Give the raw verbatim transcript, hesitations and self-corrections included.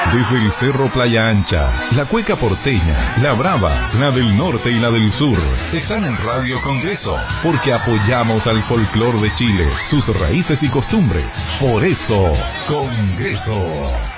Desde el Cerro Playa Ancha, la Cueca Porteña, la Brava, la del Norte y la del Sur, están en Radio Congreso, porque apoyamos al folclor de Chile, sus raíces y costumbres. Por eso, Congreso.